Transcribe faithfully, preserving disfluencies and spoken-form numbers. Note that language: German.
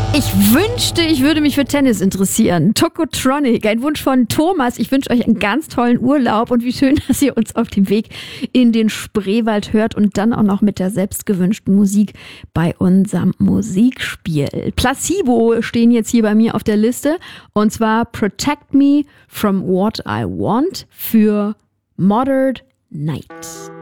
Ich wünschte, ich würde mich für Tennis interessieren. Tokotronic, ein Wunsch von Thomas. Ich wünsche euch einen ganz tollen Urlaub und wie schön, dass ihr uns auf dem Weg in den Spreewald hört und dann auch noch mit der selbstgewünschten Musik bei unserem Musikspiel. Placebo stehen jetzt hier bei mir auf der Liste und zwar Protect Me from What I Want für Modern Night.